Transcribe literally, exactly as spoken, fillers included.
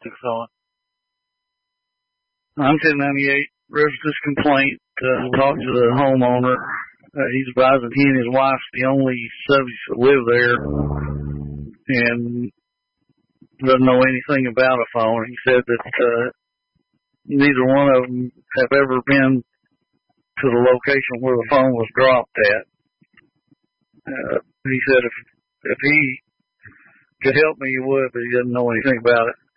forensics on it. I'm ten ninety-eight, resident's complaint. Uh, talked to the homeowner. Uh, he's advising he and his wife's the only subjects that live there and doesn't know anything about a phone. He said that uh, neither one of them have ever been to the location where the phone was dropped at. Uh, he said if if he could help me, he would, but he doesn't know anything about it.